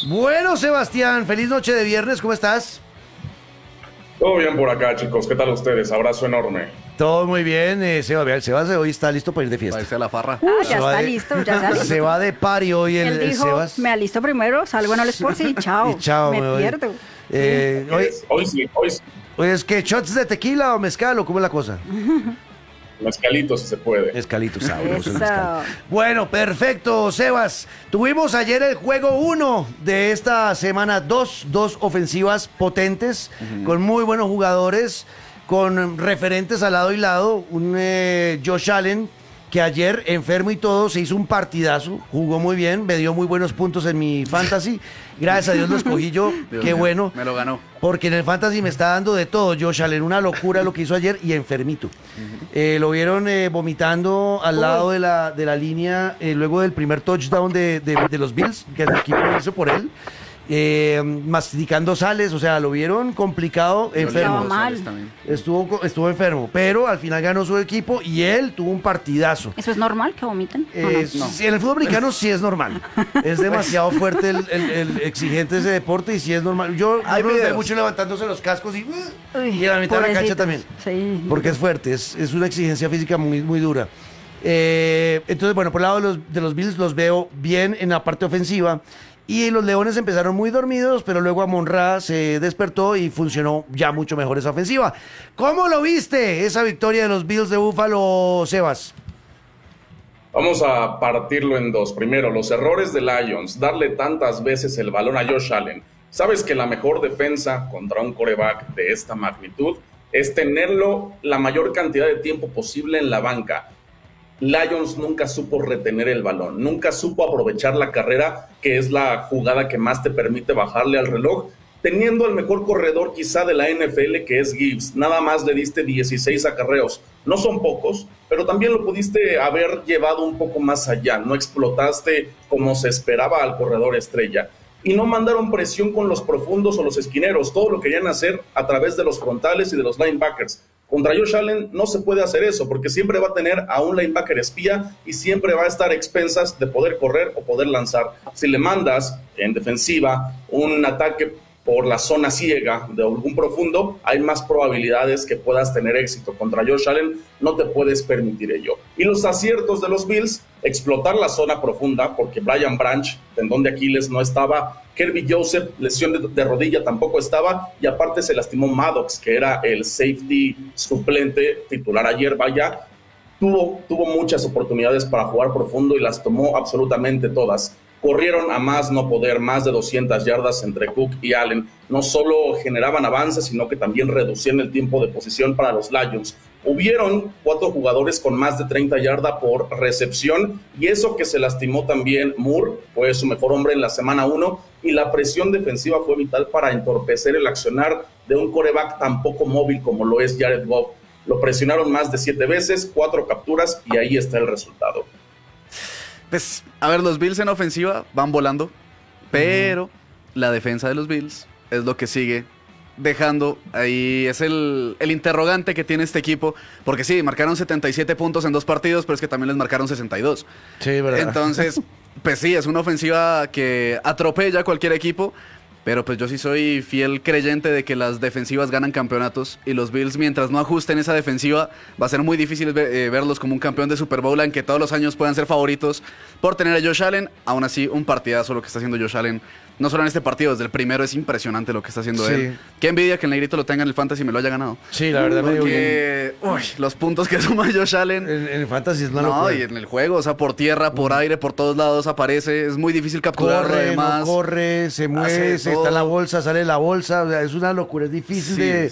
Bueno, Sebastián, feliz noche de viernes, ¿cómo estás? Todo bien por acá, chicos. ¿Qué tal ustedes? Abrazo enorme. Todo muy bien, Sebas hoy está listo para ir de fiesta. Para irse a la farra. Ya está listo, ya está listo. Se va de party hoy Él el dijo, Sebas. me alisto primero, salgo en el Sports y chao. Y chao, me voy. pierdo. Hoy sí. Oye, ¿es que shots de tequila o mezcal o cómo es la cosa? Mezcalito, si se puede. Mezcalito, sabroso el Eso. mezcal. Bueno, perfecto, Sebas. Tuvimos ayer el juego 1 de esta semana, dos ofensivas potentes, con muy buenos jugadores, con referentes al lado y lado. Un Josh Allen, que ayer, enfermo y todo, se hizo un partidazo, jugó muy bien, me dio muy buenos puntos en mi fantasy. Gracias a Dios lo escogí yo, Dios qué mío, bueno. me lo ganó. Porque en el fantasy me está dando de todo, Josh Allen, una locura lo que hizo ayer y enfermito. Lo vieron vomitando al lado de la línea luego del primer touchdown de los Bills, que el equipo hizo por él. Masticando sales, o sea, lo vieron complicado, enfermo. Estaba mal. Estuvo enfermo, pero al final ganó su equipo y él tuvo un partidazo. ¿Eso es normal que vomiten? ¿O no? Sí, en el fútbol americano sí es normal. Es demasiado fuerte el exigente ese deporte y sí es normal. Yo los veo mucho levantándose los cascos y en la mitad de la cancha pobrecitos. también. Sí. Porque es fuerte, es una exigencia física muy, muy dura. Entonces, bueno, por el lado de los Bills los veo bien en la parte ofensiva. Y los Leones empezaron muy dormidos, pero luego Amon-Ra se despertó y funcionó ya mucho mejor esa ofensiva. ¿Cómo lo viste esa victoria de los Bills de Buffalo, Sebas? Vamos a partirlo en dos. Primero, los errores de Lions, darle tantas veces el balón a Josh Allen. Sabes que la mejor defensa contra un quarterback de esta magnitud es tenerlo la mayor cantidad de tiempo posible en la banca. Lions nunca supo retener el balón, nunca supo aprovechar la carrera, que es la jugada que más te permite bajarle al reloj, teniendo el mejor corredor quizá de la NFL, que es Gibbs. Nada más le diste 16 acarreos. No son pocos, pero también lo pudiste haber llevado un poco más allá. No explotaste como se esperaba al corredor estrella. Y no mandaron presión con los profundos o los esquineros. Todo lo querían hacer a través de los frontales y de los linebackers. Contra Josh Allen no se puede hacer eso, porque siempre va a tener a un linebacker espía y siempre va a estar a expensas de poder correr o poder lanzar. Si le mandas en defensiva un ataque por la zona ciega de algún profundo, hay más probabilidades que puedas tener éxito. Contra Josh Allen no te puedes permitir ello. Y los aciertos de los Bills, explotar la zona profunda, porque Brian Branch, tendón de Aquiles, no estaba. Kirby Joseph, lesión de rodilla, tampoco estaba. Y aparte se lastimó Maddox, que era el safety suplente titular ayer, vaya. Tuvo muchas oportunidades para jugar profundo y las tomó absolutamente todas. Corrieron a más no poder, más de 200 yardas entre Cook y Allen. No solo generaban avances, sino que también reducían el tiempo de posición para los Lions. Hubieron 4 jugadores con más de 30 yardas por recepción, y eso que se lastimó también Moore, fue su mejor hombre en la semana 1, y la presión defensiva fue vital para entorpecer el accionar de un quarterback tan poco móvil como lo es Jared Goff. Lo presionaron más de 7 veces, 4 capturas, y ahí está el resultado. Pues, a ver, los Bills en ofensiva van volando, pero la defensa de los Bills es lo que sigue dejando ahí, es el interrogante que tiene este equipo, porque sí, marcaron 77 puntos en 2 partidos, pero es que también les marcaron 62. Sí, verdad. Entonces, pues sí, es una ofensiva que atropella a cualquier equipo, pero pues yo sí soy fiel creyente de que las defensivas ganan campeonatos, y los Bills, mientras no ajusten esa defensiva, va a ser muy difícil verlos como un campeón de Super Bowl, en que todos los años puedan ser favoritos por tener a Josh Allen. Aún así, un partidazo lo que está haciendo Josh Allen. No solo en este partido, desde el primero es impresionante lo que está haciendo él. Qué envidia que el negrito lo tenga en el fantasy y me lo haya ganado. Sí, la verdad me dio bien. Porque, los puntos que suma Josh Allen. En el fantasy es una No, locura. y en el juego, o sea, por tierra, por aire, por todos lados aparece. Es muy difícil capturarlo, Corre, además. no corre, se mueve, hace está en la todo. bolsa, sale de la bolsa. O sea, es una locura, es difícil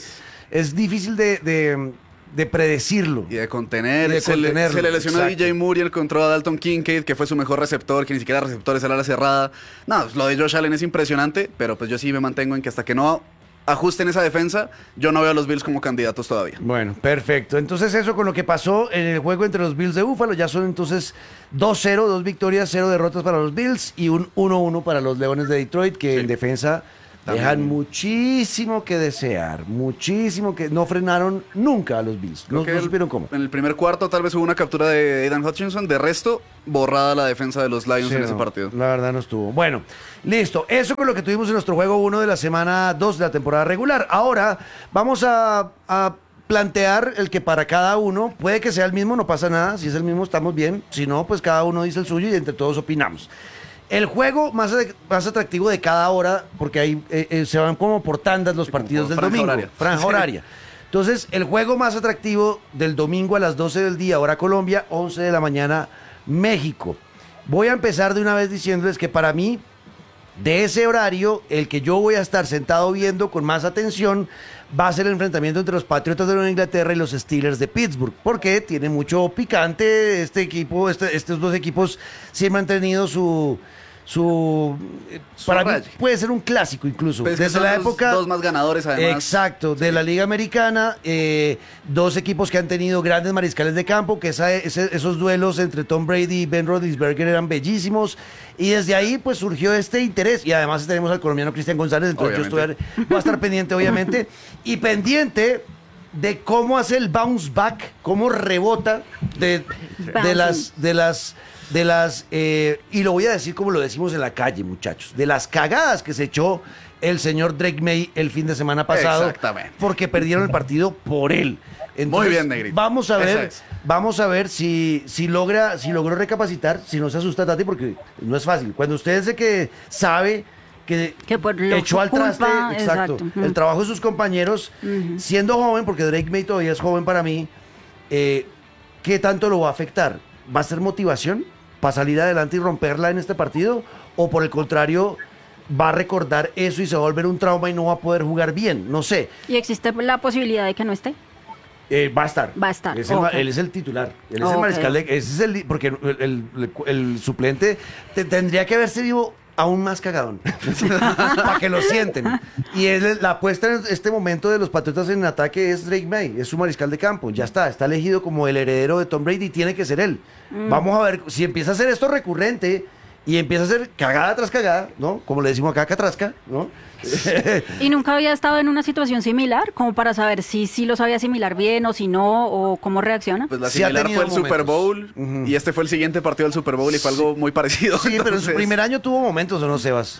de predecirlo. Y de contener. Y de contenerlo, se le lesionó a exacto. DJ Moore y él encontró a Dalton Kincaid, que fue su mejor receptor, que ni siquiera receptor es el ala cerrada. No, pues, lo de Josh Allen es impresionante, pero pues yo sí me mantengo en que hasta que no ajusten esa defensa, yo no veo a los Bills como candidatos todavía. Bueno, perfecto. Entonces eso con lo que pasó en el juego entre los Bills de Buffalo, ya son entonces 2-0, 2 victorias, 0 derrotas para los Bills y un 1-1 para los Leones de Detroit, que en defensa Dejan muchísimo que desear, muchísimo que no frenaron nunca a los Bills. No supieron cómo. En el primer cuarto tal vez hubo una captura de Aidan Hutchinson, de resto, borrada la defensa de los Lions en ese partido. La verdad no estuvo. Bueno, listo. Eso con lo que tuvimos en nuestro juego 1 de la semana 2 de la temporada regular. Ahora vamos a plantear el que para cada uno, puede que sea el mismo, no pasa nada. Si es el mismo, estamos bien. Si no, pues cada uno dice el suyo y entre todos opinamos. El juego más atractivo de cada hora, porque ahí se van como por tandas los partidos del domingo. Franja horaria. Entonces, el juego más atractivo del domingo a las 12 del día, hora Colombia, 11 de la mañana, México. Voy a empezar de una vez diciéndoles que para mí, de ese horario, el que yo voy a estar sentado viendo con más atención va a ser el enfrentamiento entre los Patriotas de Nueva Inglaterra y los Steelers de Pittsburgh, porque tiene mucho picante este equipo, estos dos equipos siempre han tenido su para mí puede ser un clásico incluso. Pues desde la época dos más ganadores además. Exacto, de la Liga Americana, dos equipos que han tenido grandes mariscales de campo, que esos duelos entre Tom Brady y Ben Roethlisberger eran bellísimos, y desde ahí pues surgió este interés, y además tenemos al colombiano Cristian González, entonces obviamente. voy a estar pendiente obviamente, y pendiente de cómo hace el bounce back, cómo rebota de las y lo voy a decir como lo decimos en la calle, muchachos, de las cagadas que se echó el señor Drake May el fin de semana pasado. Exactamente. Porque perdieron el partido por él. Entonces, muy bien, Negrito. Vamos a ver si logró recapacitar, si no se asusta Tati, porque no es fácil. Cuando usted es de que sabe que echó al traste, exacto, el trabajo de sus compañeros, siendo joven, porque Drake May todavía es joven para mí, ¿qué tanto lo va a afectar? ¿Va a ser motivación para salir adelante y romperla en este partido? ¿O por el contrario, va a recordar eso y se va a volver un trauma y no va a poder jugar bien? No sé. ¿Y existe la posibilidad de que no esté? Va a estar. Va a estar. Él es el titular. Él es el mariscal. Ese es porque el suplente tendría que haberse vivo aún más cagadón. Para que lo sienten. Y la apuesta en este momento de los Patriotas en ataque es Drake May. Es su mariscal de campo. Ya está. Está elegido como el heredero de Tom Brady. Tiene que ser él. Vamos a ver si empieza a hacer esto recurrente y empieza a hacer cagada tras cagada, ¿no? Como le decimos acá, catrasca, ¿no? ¿Y nunca había estado en una situación similar? Como para saber si lo sabía asimilar bien o si no, o cómo reacciona. Pues la similar fue el Super Bowl, y este fue el siguiente partido del Super Bowl y fue algo muy parecido. Sí, pero en su primer año tuvo momentos, ¿o no, Sebas?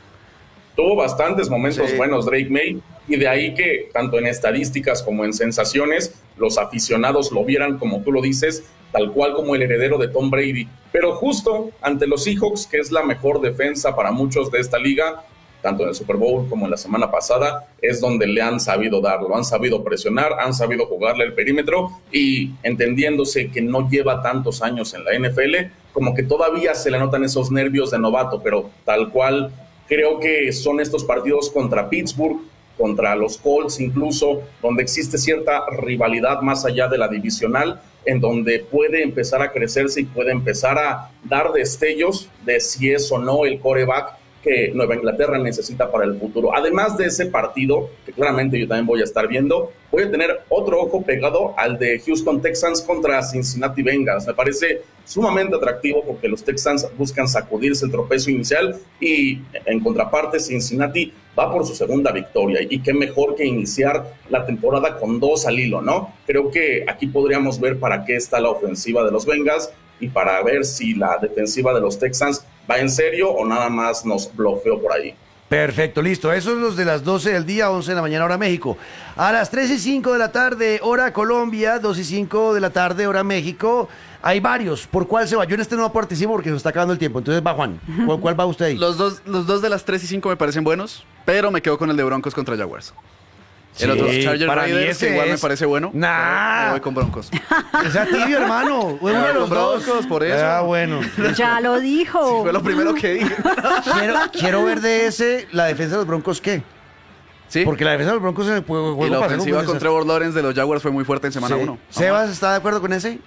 Tuvo bastantes momentos buenos Drake May, y de ahí que tanto en estadísticas como en sensaciones los aficionados lo vieran, como tú lo dices, tal cual como el heredero de Tom Brady. Pero justo ante los Seahawks, que es la mejor defensa para muchos de esta liga, tanto en el Super Bowl como en la semana pasada, es donde le han sabido darlo, han sabido presionar, han sabido jugarle el perímetro, y entendiéndose que no lleva tantos años en la NFL, como que todavía se le notan esos nervios de novato, pero tal cual creo que son estos partidos contra Pittsburgh, contra los Colts incluso, donde existe cierta rivalidad más allá de la divisional, en donde puede empezar a crecerse y puede empezar a dar destellos de si es o no el quarterback que Nueva Inglaterra necesita para el futuro. Además de ese partido, que claramente yo también voy a estar viendo, voy a tener otro ojo pegado al de Houston Texans contra Cincinnati Bengals. Me parece sumamente atractivo porque los Texans buscan sacudirse el tropiezo inicial y en contraparte Cincinnati va por su segunda victoria, y qué mejor que iniciar la temporada con 2 al hilo, ¿no? Creo que aquí podríamos ver para qué está la ofensiva de los Bengals y para ver si la defensiva de los Texans va en serio o nada más nos blofeó por ahí. Perfecto, listo. Esos son los de las 12 del día, 11 de la mañana, hora México. A las 3:05 de la tarde, hora Colombia, 2:05 de la tarde, hora México. Hay varios. ¿Por cuál se va? Yo en este no participo porque nos está acabando el tiempo. Entonces va Juan. ¿Cuál va usted ahí? Los dos de las 3:05 me parecen buenos, pero me quedo con el de Broncos contra Jaguars. El otro Chargers Raiders igual me parece bueno. Me voy con Broncos. O sea, tibio, hermano. Uno de los Broncos, por eso. Ah, bueno. Ya lo dijo. Sí, fue lo primero que dije. Quiero ver de ese, la defensa de los Broncos, ¿qué? Sí. Porque la defensa de los Broncos en el juego y la ofensiva con Trevor Lawrence de los Jaguars fue muy fuerte en semana 1. ¿Sebas está de acuerdo con ese?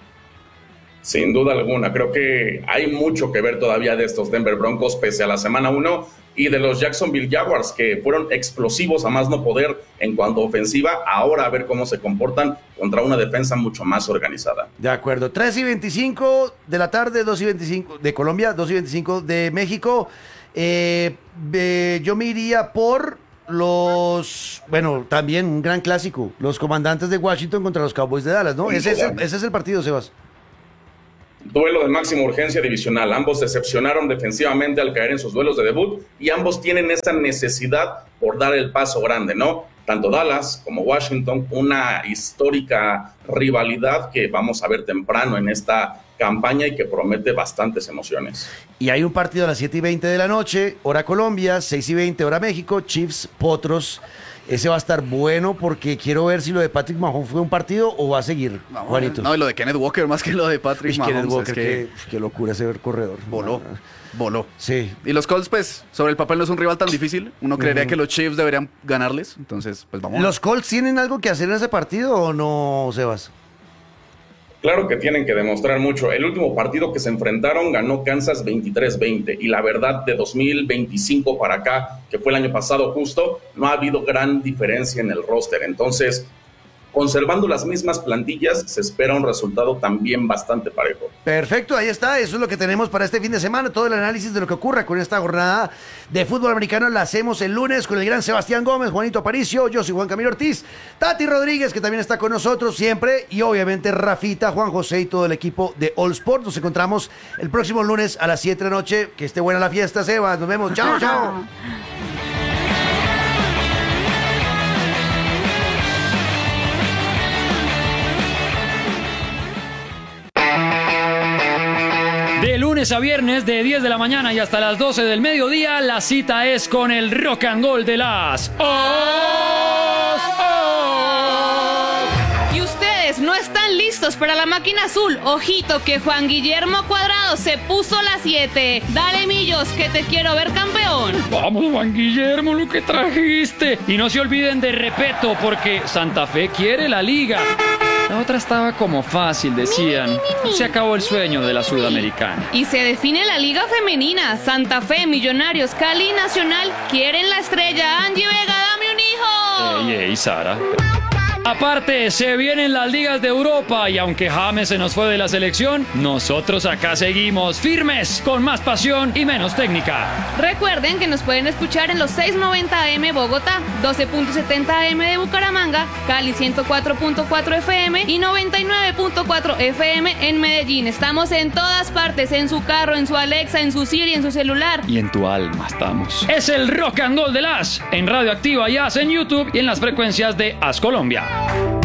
Sin duda alguna, creo que hay mucho que ver todavía de estos Denver Broncos pese a la semana 1 y de los Jacksonville Jaguars, que fueron explosivos a más no poder en cuanto a ofensiva. Ahora a ver cómo se comportan contra una defensa mucho más organizada. De acuerdo, 3:25 de la tarde, 2:25 de Colombia, 2:25 de México. Yo me iría por bueno, también un gran clásico, los Comandantes de Washington contra los Cowboys de Dallas, ¿no? Ese es el partido, Sebas. Duelo de máxima urgencia divisional. Ambos decepcionaron defensivamente al caer en sus duelos de debut y ambos tienen esa necesidad por dar el paso grande, ¿no? Tanto Dallas como Washington, una histórica rivalidad que vamos a ver temprano en esta campaña y que promete bastantes emociones. Y hay un partido a las 7:20 de la noche, hora Colombia, 6:20 hora México, Chiefs Potros. Ese va a estar bueno porque quiero ver si lo de Patrick Mahomes fue un partido o va a seguir, Juanito. No, y lo de Kenneth Walker más que lo de Patrick Mahomes. Kenneth Walker, qué locura ese corredor. Voló. Sí. Y los Colts, pues, sobre el papel no es un rival tan difícil. Uno creería que los Chiefs deberían ganarles. Entonces, pues vamos. ¿Los Colts tienen algo que hacer en ese partido o no, Sebas? Claro que tienen que demostrar mucho. El último partido que se enfrentaron ganó Kansas 23-20 y la verdad de 2025 para acá, que fue el año pasado justo, no ha habido gran diferencia en el roster. Entonces, conservando las mismas plantillas, se espera un resultado también bastante parejo. Perfecto, ahí está, eso es lo que tenemos para este fin de semana, todo el análisis de lo que ocurra con esta jornada de fútbol americano la hacemos el lunes con el gran Sebastián Gómez, Juanito Aparicio, yo soy Juan Camilo Ortiz, Tati Rodríguez, que también está con nosotros siempre, y obviamente Rafita, Juan José y todo el equipo de All Sport. Nos encontramos el próximo lunes a las 7 de la noche, que esté buena la fiesta, Sebas, nos vemos, chao, chao. De lunes a viernes, de 10 de la mañana y hasta las 12 del mediodía, la cita es con el rock and roll de las Y ustedes no están listos para la máquina azul. Ojito que Juan Guillermo Cuadrado se puso las 7. Dale, Millos, que te quiero ver campeón. Vamos, Juan Guillermo, lo que trajiste. Y no se olviden de Repeto, porque Santa Fe quiere la liga. La otra estaba como fácil, decían. Se acabó el sueño de la Sudamericana. Y se define la liga femenina. Santa Fe, Millonarios, Cali y Nacional quieren la estrella. Angie Vega, dame un hijo. Ey, Sara. Aparte, se vienen las ligas de Europa y aunque James se nos fue de la selección, nosotros acá seguimos firmes, con más pasión y menos técnica. Recuerden que nos pueden escuchar en los 690 AM Bogotá, 12.70 AM de Bucaramanga, Cali 104.4 FM y 99.4 FM en Medellín. Estamos en todas partes, en su carro, en su Alexa, en su Siri, en su celular. Y en tu alma estamos. Es el Rock and Roll de Las, en Radio Activa y As en YouTube y en las frecuencias de As Colombia.